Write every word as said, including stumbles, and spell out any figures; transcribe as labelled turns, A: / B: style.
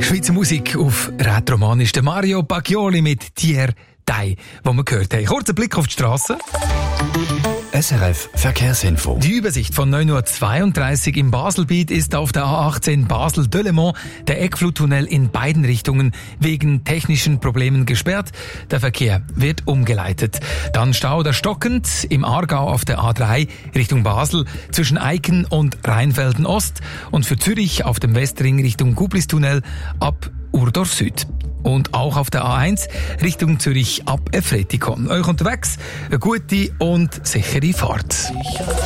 A: Schweizer Musik auf Rätoromanisch. Der Mario Bacchioli mit Tier Dei, wo wir gehört haben. Kurzer Blick auf die Straße.
B: S R F Verkehrsinfo.
A: Die Übersicht von neun Uhr zweiunddreißig im Baselbiet ist auf der A achtzehn Basel-Delemont der Eckfluttunnel in beiden Richtungen wegen technischen Problemen gesperrt. Der Verkehr wird umgeleitet. Dann Stau oder stockend im Aargau auf der A drei Richtung Basel zwischen Eiken und Rheinfelden Ost und für Zürich auf dem Westring Richtung Gublistunnel ab Urdorf Süd. Und auch auf der A eins Richtung Zürich ab Efretikon. Euch unterwegs eine gute und sichere Fahrt.